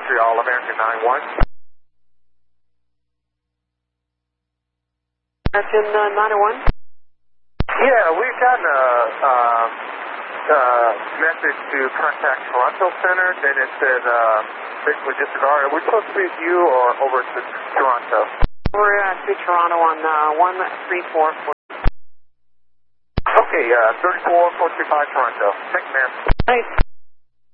Montreal, American 9-1. American 901? Yeah, we've gotten a message to contact Toronto Center, and it said basically disregard. Are we supposed to be with you or over to Toronto? We're to Toronto on 134. Okay, 34435 Toronto. Thank you, ma'am. Thanks.